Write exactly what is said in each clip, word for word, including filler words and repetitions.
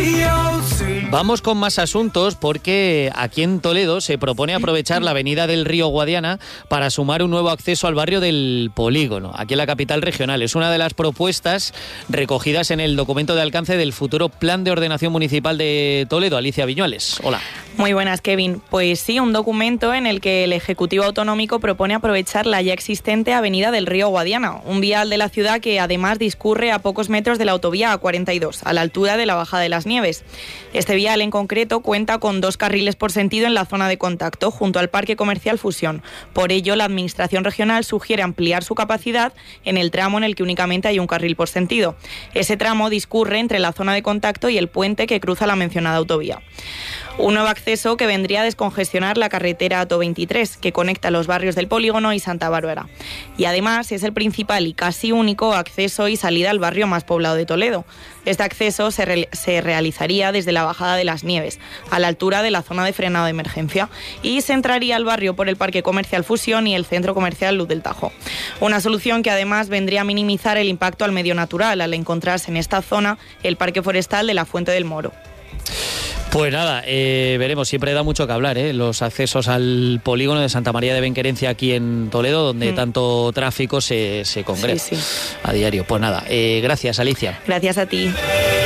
Vamos con más asuntos porque aquí en Toledo se propone aprovechar la avenida del Río Guadiana para sumar un nuevo acceso al barrio del Polígono, aquí en la capital regional. Es una de las propuestas recogidas en el documento de alcance del futuro Plan de Ordenación Municipal de Toledo. Alicia Viñuales, hola. Muy buenas, Kevin. Pues sí, un documento en el que el Ejecutivo Autonómico propone aprovechar la ya existente avenida del Río Guadiana, un vial de la ciudad que además discurre a pocos metros de la autovía A cuarenta y dos, a la altura de la Bajada de las Nieves. Este vial en concreto cuenta con dos carriles por sentido en la zona de contacto, junto al Parque Comercial Fusión. Por ello, la Administración Regional sugiere ampliar su capacidad en el tramo en el que únicamente hay un carril por sentido. Ese tramo discurre entre la zona de contacto y el puente que cruza la mencionada autovía. Un nuevo acceso que vendría a descongestionar la carretera A T O veintitrés, que conecta los barrios del Polígono y Santa Bárbara. Y además es el principal y casi único acceso y salida al barrio más poblado de Toledo. Este acceso se, re- se realizaría desde la Bajada de las Nieves, a la altura de la zona de frenado de emergencia, y se entraría al barrio por el Parque Comercial Fusión y el Centro Comercial Luz del Tajo. Una solución que además vendría a minimizar el impacto al medio natural, al encontrarse en esta zona el Parque Forestal de la Fuente del Moro. Pues nada, eh, veremos, siempre da mucho que hablar, ¿eh? Los accesos al polígono de Santa María de Benquerencia aquí en Toledo, donde mm. tanto tráfico se, se congrega sí, sí. a diario. Pues nada, eh, gracias, Alicia. Gracias a ti.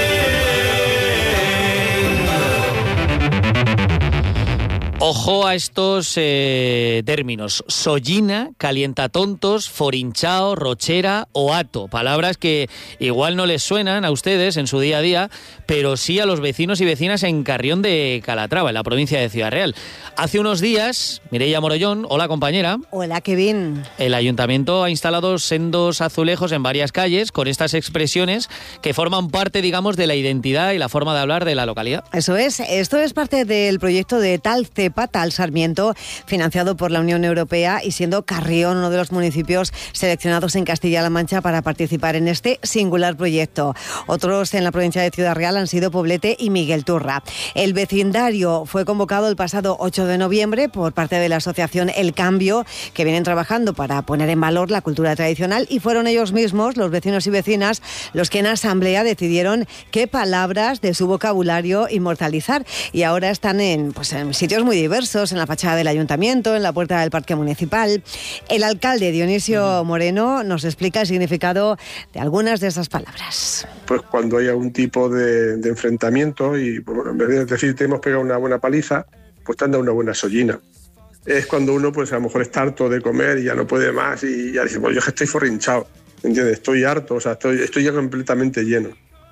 Ojo a estos eh, términos: sollina, calientatontos, forinchao, rochera o ato. Palabras que igual no les suenan a ustedes en su día a día, pero sí a los vecinos y vecinas en Carrión de Calatrava, en la provincia de Ciudad Real. Hace unos días, Mireia Morollón, hola compañera. Hola, Kevin. El ayuntamiento ha instalado sendos azulejos en varias calles con estas expresiones que forman parte, digamos, de la identidad y la forma de hablar de la localidad. Eso es, esto es parte del proyecto de Tal Cepa, Tal Sarmiento, financiado por la Unión Europea y siendo Carrión uno de los municipios seleccionados en Castilla-La Mancha para participar en este singular proyecto. Otros en la provincia de Ciudad Real han sido Poblete y Miguel Turra. El vecindario fue convocado el pasado ocho de noviembre por parte de la asociación El Cambio, que vienen trabajando para poner en valor la cultura tradicional, y fueron ellos mismos, los vecinos y vecinas, los que en asamblea decidieron qué palabras de su vocabulario inmortalizar, y ahora están en, pues, en sitios muy diversos, en la fachada del ayuntamiento, en la puerta del parque municipal. El alcalde Dionisio Moreno nos explica el significado de algunas de esas palabras. Pues cuando hay algún tipo de, de enfrentamiento y, bueno, en vez de decir te hemos pegado una buena paliza, pues te han dado una buena sollina. Es cuando uno, pues a lo mejor está harto de comer y ya no puede más y ya dice, pues yo es que estoy forrinchado, ¿entiendes? Estoy harto, o sea, estoy, estoy ya completamente lleno.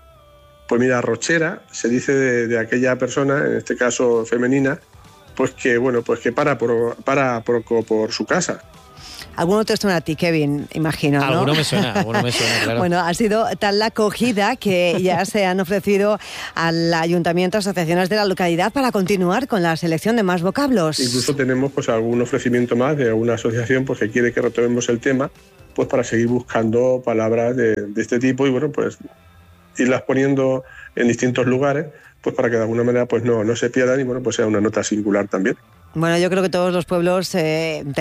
Pues mira, rochera se dice de, de aquella persona, en este caso femenina, pues que, bueno, pues que para por, para por, por su casa. Alguno te suena a ti, Kevin, imagino, ¿no? Alguno me suena, alguno me suena, claro. Bueno, ha sido tal la acogida que ya se han ofrecido al ayuntamiento, asociaciones de la localidad, para continuar con la selección de más vocablos. Incluso tenemos pues algún ofrecimiento más de alguna asociación pues que quiere que retomemos el tema, pues para seguir buscando palabras de, de este tipo y, bueno, pues irlas poniendo en distintos lugares, pues para que de alguna manera pues no, no se pierdan y, bueno, pues sea una nota singular también. Bueno, yo creo que todos los pueblos... Eh,